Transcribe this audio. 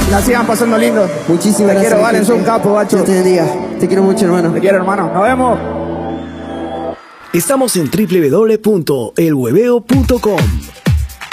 La sigan pasando lindo. Muchísimas gracias. Te quiero, Valen, sos un capo, bacho. Dios te bendiga. Te quiero mucho, hermano. Te quiero, hermano. Nos vemos. Estamos en www.elhueveo.com.